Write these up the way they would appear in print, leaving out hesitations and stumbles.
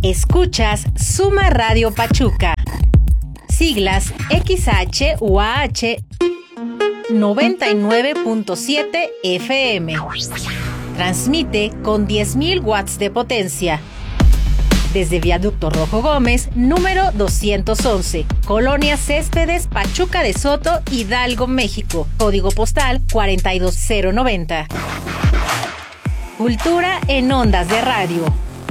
Escuchas Suma Radio Pachuca. Siglas XHUAH 99.7 FM. Transmite con 10.000 watts de potencia. Desde Viaducto Rojo Gómez, número 211, Colonia Céspedes, Pachuca de Soto, Hidalgo, México. Código postal 42090. Cultura en ondas de radio.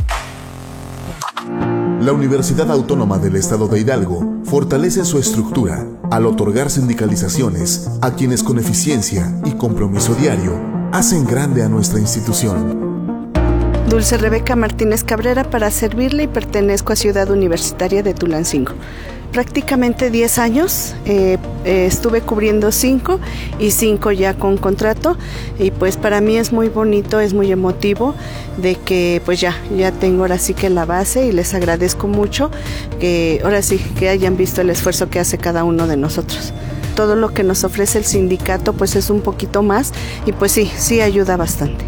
La Universidad Autónoma del Estado de Hidalgo fortalece su estructura al otorgar sindicalizaciones a quienes con eficiencia y compromiso diario hacen grande a nuestra institución. Dulce Rebeca Martínez Cabrera, para servirle, y pertenezco a Ciudad Universitaria de Tulancingo. Prácticamente 10 años, estuve cubriendo 5 y 5 ya con contrato, y pues para mí es muy bonito, es muy emotivo de que pues ya tengo ahora sí que la base, y les agradezco mucho que ahora sí que hayan visto el esfuerzo que hace cada uno de nosotros. Todo lo que nos ofrece el sindicato pues es un poquito más, y pues sí ayuda bastante.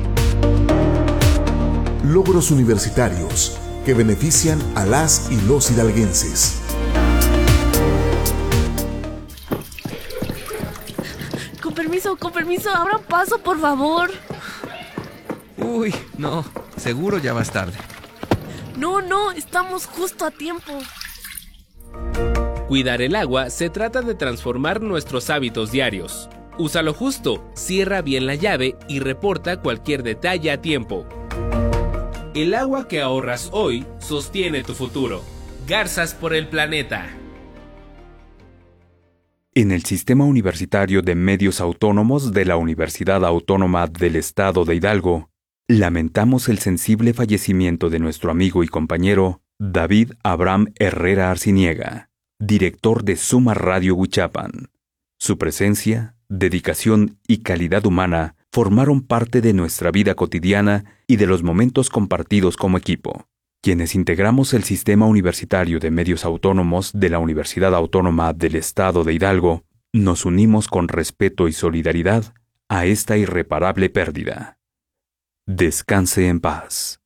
Logros universitarios que benefician a las y los hidalguenses. Con permiso, abran paso, por favor. Uy, no, seguro ya vas tarde. No, estamos justo a tiempo. Cuidar el agua se trata de transformar nuestros hábitos diarios. Úsalo justo, cierra bien la llave y reporta cualquier detalle a tiempo. El agua que ahorras hoy sostiene tu futuro. Garzas por el planeta. En el Sistema Universitario de Medios Autónomos de la Universidad Autónoma del Estado de Hidalgo, lamentamos el sensible fallecimiento de nuestro amigo y compañero David Abraham Herrera Arciniega, director de Suma Radio Huichapan. Su presencia, dedicación y calidad humana formaron parte de nuestra vida cotidiana y de los momentos compartidos como equipo. Quienes integramos el Sistema Universitario de Medios Autónomos de la Universidad Autónoma del Estado de Hidalgo, nos unimos con respeto y solidaridad a esta irreparable pérdida. Descanse en paz.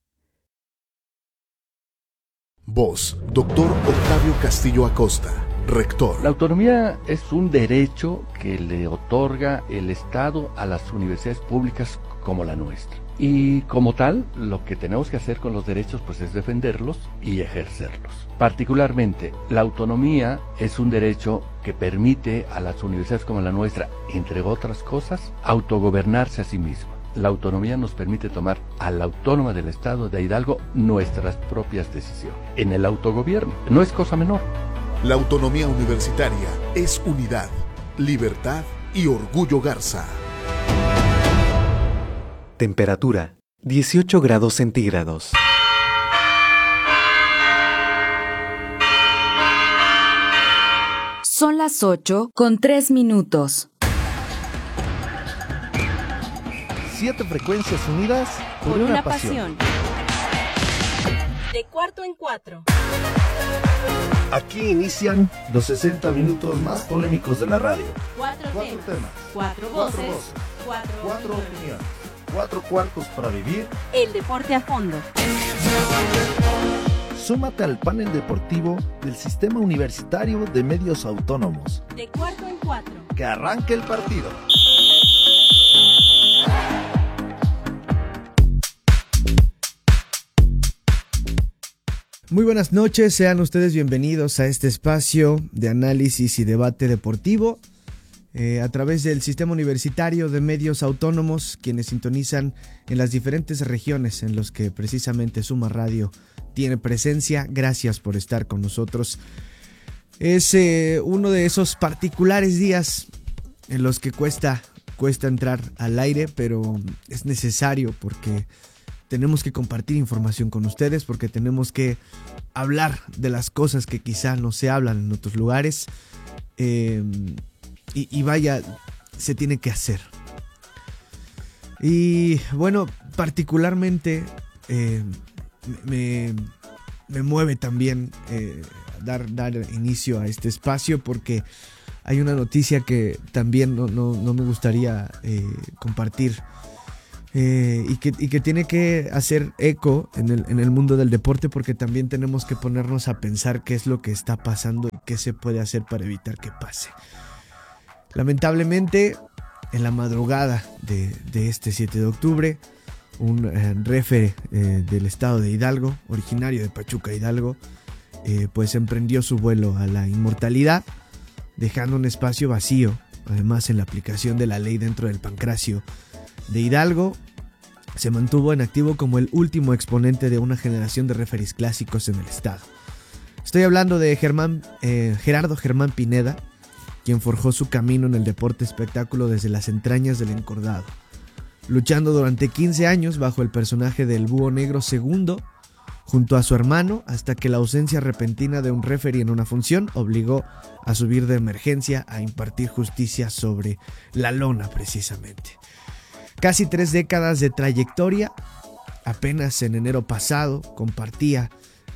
Voz, Dr. Octavio Castillo Acosta, rector. La autonomía es un derecho que le otorga el Estado a las universidades públicas como la nuestra. Y como tal, lo que tenemos que hacer con los derechos pues es defenderlos y ejercerlos. Particularmente, la autonomía es un derecho que permite a las universidades como la nuestra, entre otras cosas, autogobernarse a sí misma. La autonomía nos permite tomar a la autónoma del Estado de Hidalgo nuestras propias decisiones. En el autogobierno, no es cosa menor. La autonomía universitaria es unidad, libertad y orgullo Garza. Temperatura, 18 grados centígrados. Son las 8:03. 7 frecuencias unidas por una pasión. De cuarto en cuatro. Aquí inician los 60 minutos más polémicos de la radio. 4 temas. 4 voces. 4 opiniones. 4 cuartos para vivir el deporte a fondo. Súmate al panel deportivo del Sistema Universitario de Medios Autónomos. De cuarto en cuatro. Que arranque el partido. Muy buenas noches, sean ustedes bienvenidos a este espacio de análisis y debate deportivo a través del Sistema Universitario de Medios Autónomos, quienes sintonizan en las diferentes regiones en los que precisamente Suma Radio tiene presencia. Gracias por estar con nosotros. Es uno de esos particulares días en los que cuesta entrar al aire, pero es necesario porque tenemos que compartir información con ustedes, porque tenemos que hablar de las cosas que quizá no se hablan en otros lugares. Y vaya, se tiene que hacer. Y bueno, particularmente me mueve también dar inicio a este espacio, porque hay una noticia que también no me gustaría compartir y que tiene que hacer eco en el mundo del deporte, porque también tenemos que ponernos a pensar qué es lo que está pasando y qué se puede hacer para evitar que pase. Lamentablemente, en la madrugada de este 7 de octubre, un referee del estado de Hidalgo, originario de Pachuca, Hidalgo, pues emprendió su vuelo a la inmortalidad, dejando un espacio vacío, además en la aplicación de la ley dentro del pancracio de Hidalgo. Se mantuvo en activo como el último exponente de una generación de referees clásicos en el estado. Estoy hablando de Gerardo Germán Pineda, quien forjó su camino en el deporte espectáculo desde las entrañas del encordado, luchando durante 15 años bajo el personaje del Búho Negro II, junto a su hermano, hasta que la ausencia repentina de un referee en una función obligó a subir de emergencia a impartir justicia sobre la lona, precisamente. Casi 3 décadas de trayectoria. Apenas en enero pasado compartía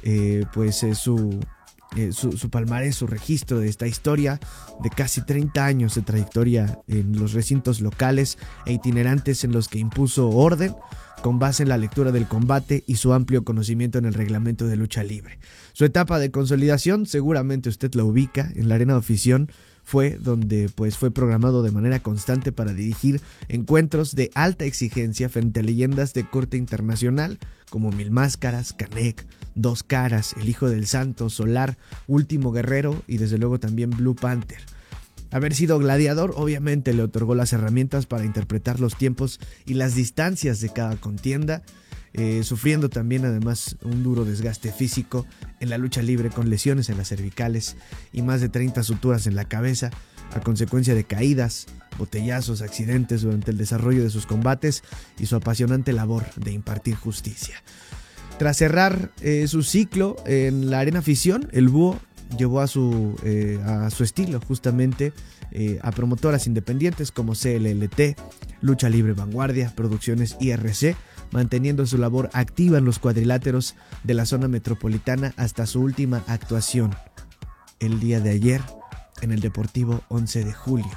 su palmarés, su registro de esta historia de casi 30 años de trayectoria en los recintos locales e itinerantes en los que impuso orden con base en la lectura del combate y su amplio conocimiento en el reglamento de lucha libre. Su etapa de consolidación, seguramente usted la ubica, en la Arena de Afición, fue donde fue programado de manera constante para dirigir encuentros de alta exigencia frente a leyendas de corte internacional como Mil Máscaras, Canek, Dos Caras, El Hijo del Santo, Solar, Último Guerrero y desde luego también Blue Panther. Haber sido gladiador obviamente le otorgó las herramientas para interpretar los tiempos y las distancias de cada contienda, sufriendo también además un duro desgaste físico en la lucha libre con lesiones en las cervicales y más de 30 suturas en la cabeza a consecuencia de caídas, botellazos, accidentes durante el desarrollo de sus combates y su apasionante labor de impartir justicia. Tras cerrar su ciclo en la Arena Afición, el Búho llevó a su estilo justamente a promotoras independientes como CLLT, Lucha Libre Vanguardia, Producciones IRC, manteniendo su labor activa en los cuadriláteros de la zona metropolitana hasta su última actuación el día de ayer en el Deportivo 11 de Julio.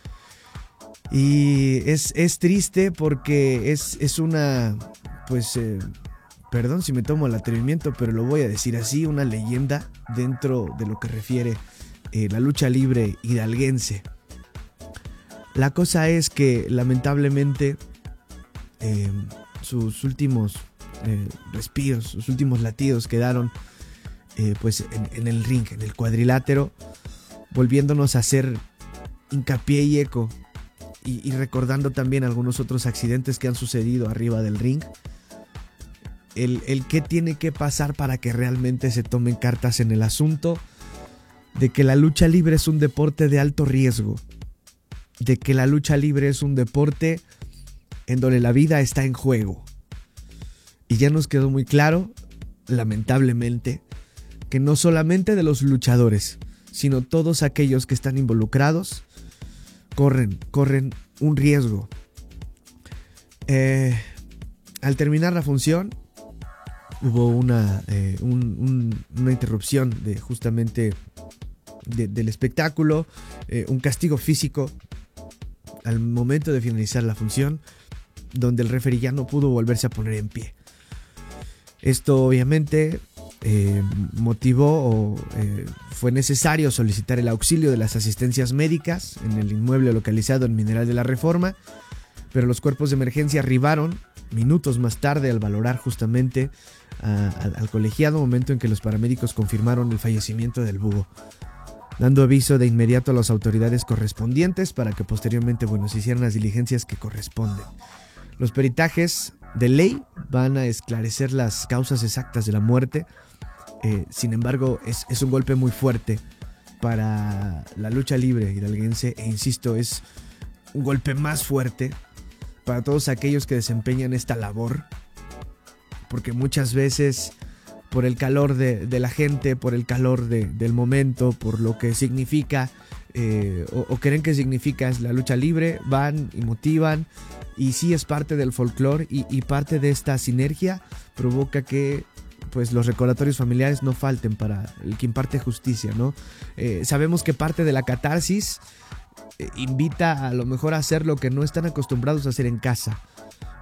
Y es triste porque es una, perdón si me tomo el atrevimiento, pero lo voy a decir así, una leyenda dentro de lo que refiere la lucha libre hidalguense. La cosa es que lamentablemente sus últimos respiros, sus últimos latidos quedaron en el ring, en el cuadrilátero, volviéndonos a hacer hincapié y eco y recordando también algunos otros accidentes que han sucedido arriba del ring. El qué tiene que pasar para que realmente se tomen cartas en el asunto de que la lucha libre es un deporte de alto riesgo, de que la lucha libre es un deporte en donde la vida está en juego. Y ya nos quedó muy claro, lamentablemente, que no solamente de los luchadores, sino todos aquellos que están involucrados corren un riesgo. Al terminar la función hubo una interrupción del espectáculo, un castigo físico al momento de finalizar la función, donde el referee ya no pudo volverse a poner en pie. Esto obviamente fue necesario solicitar el auxilio de las asistencias médicas en el inmueble localizado en Mineral de la Reforma, pero los cuerpos de emergencia arribaron minutos más tarde al valorar justamente al colegiado, momento en que los paramédicos confirmaron el fallecimiento del Búho, dando aviso de inmediato a las autoridades correspondientes para que posteriormente se hicieran las diligencias que corresponden. Los peritajes de ley van a esclarecer las causas exactas de la muerte. Sin embargo, es un golpe muy fuerte para la lucha libre hidalguense e insisto, es un golpe más fuerte para todos aquellos que desempeñan esta labor, porque muchas veces por el calor de la gente, por el calor del momento, por lo que significa o creen que significa es la lucha libre, van y motivan, y sí es parte del folclore y parte de esta sinergia provoca que los recordatorios familiares no falten para el que imparte justicia, ¿no? Sabemos que parte de la catarsis invita a lo mejor a hacer lo que no están acostumbrados a hacer en casa,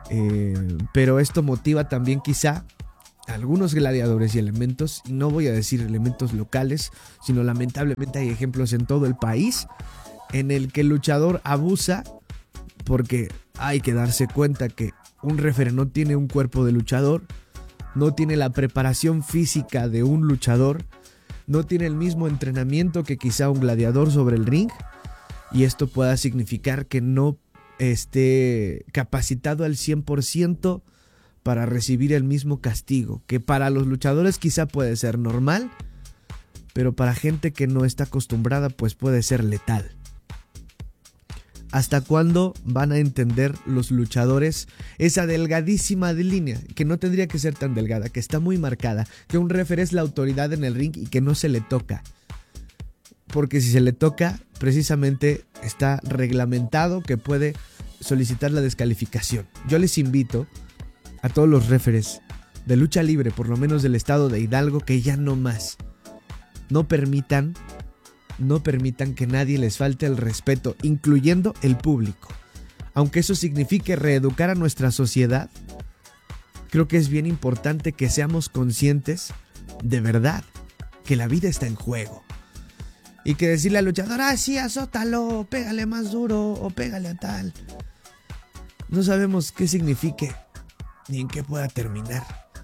Pero esto motiva también quizá a algunos gladiadores y elementos, y no voy a decir elementos locales, sino lamentablemente hay ejemplos en todo el país en el que el luchador abusa, porque hay que darse cuenta que un referee no tiene un cuerpo de luchador, no tiene la preparación física de un luchador, no tiene el mismo entrenamiento que quizá un gladiador sobre el ring, y esto pueda significar que no esté capacitado al 100% para recibir el mismo castigo, que para los luchadores quizá puede ser normal, pero para gente que no está acostumbrada pues puede ser letal. ¿Hasta cuándo van a entender los luchadores esa delgadísima línea, que no tendría que ser tan delgada, que está muy marcada, que un referee es la autoridad en el ring y que no se le toca? Porque si se le toca, precisamente está reglamentado que puede solicitar la descalificación. Yo les invito a todos los referees de lucha libre, por lo menos del estado de Hidalgo, que ya no más. No permitan que nadie les falte el respeto, incluyendo el público. Aunque eso signifique reeducar a nuestra sociedad, creo que es bien importante que seamos conscientes de verdad que la vida está en juego. Y que decirle al luchador, sí, azótalo, pégale más duro o pégale a tal, no sabemos qué signifique ni en qué pueda terminar.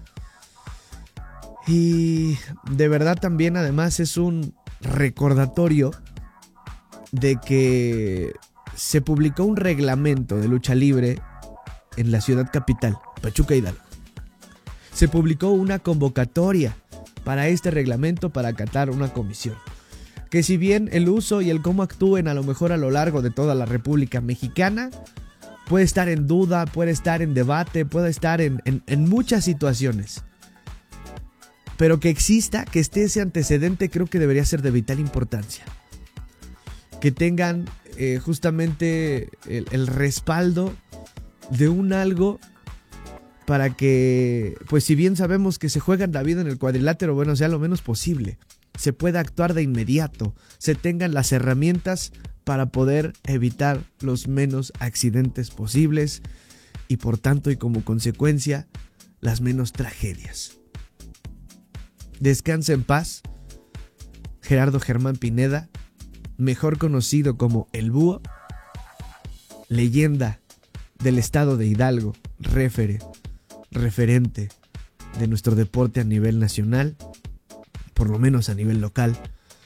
Y de verdad también además es un recordatorio de que se publicó un reglamento de lucha libre en la ciudad capital, Pachuca, Hidalgo. Se publicó una convocatoria para este reglamento para acatar una comisión. Que si bien el uso y el cómo actúen a lo mejor a lo largo de toda la República Mexicana puede estar en duda, puede estar en debate, puede estar en muchas situaciones. Pero que exista, que esté ese antecedente, creo que debería ser de vital importancia. Que tengan justamente el respaldo de un algo para que, pues si bien sabemos que se juegan la vida en el cuadrilátero, bueno, sea lo menos posible. Se pueda actuar de inmediato, se tengan las herramientas para poder evitar los menos accidentes posibles y por tanto y como consecuencia las menos tragedias. Descansa en paz Gerardo Germán Pineda, mejor conocido como El Búho, leyenda del estado de Hidalgo, referente de nuestro deporte a nivel nacional, por lo menos a nivel local,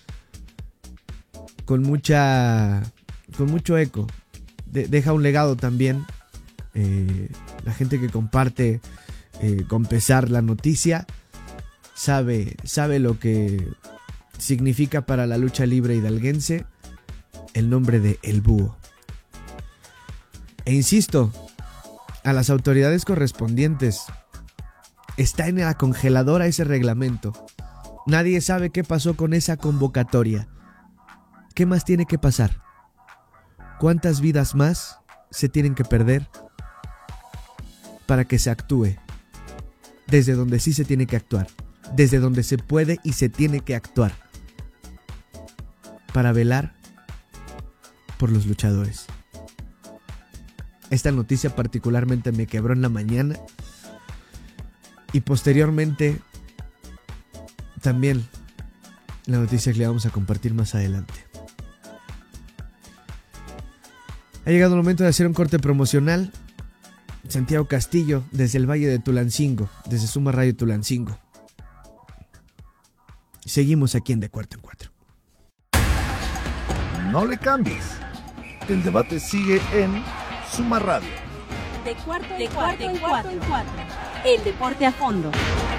con mucho eco. Deja un legado también. La gente que comparte con pesar la noticia sabe lo que significa para la lucha libre hidalguense el nombre de El Búho. E insisto, a las autoridades correspondientes, está en la congeladora ese reglamento. Nadie sabe qué pasó con esa convocatoria. ¿Qué más tiene que pasar? ¿Cuántas vidas más se tienen que perder para que se actúe desde donde sí se tiene que actuar? Desde donde se puede y se tiene que actuar para velar por los luchadores. Esta noticia particularmente me quebró en la mañana y posteriormente también la noticia que le vamos a compartir más adelante. Ha llegado el momento de hacer un corte promocional. Santiago Castillo, desde el Valle de Tulancingo, desde Suma Radio Tulancingo. Seguimos aquí en De Cuarto en Cuatro. No le cambies. El debate sigue en Suma Radio. De cuarto en cuatro. El deporte a fondo.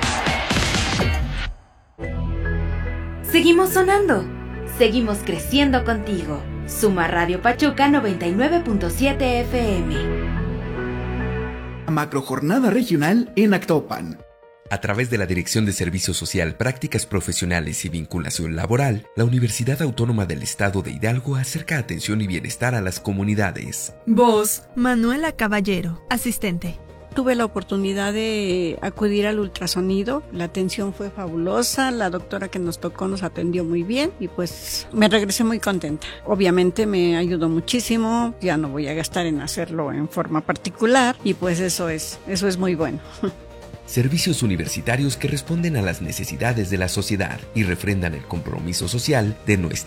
Seguimos sonando. Seguimos creciendo contigo. Suma Radio Pachuca 99.7 FM. Macrojornada regional en Actopan. A través de la Dirección de Servicio Social, Prácticas Profesionales y Vinculación Laboral, la Universidad Autónoma del Estado de Hidalgo acerca atención y bienestar a las comunidades. Voz, Manuela Caballero, asistente. Tuve la oportunidad de acudir al ultrasonido, la atención fue fabulosa, la doctora que nos tocó nos atendió muy bien y pues me regresé muy contenta. Obviamente me ayudó muchísimo, ya no voy a gastar en hacerlo en forma particular y pues eso es muy bueno. Servicios universitarios que responden a las necesidades de la sociedad y refrendan el compromiso social de nuestra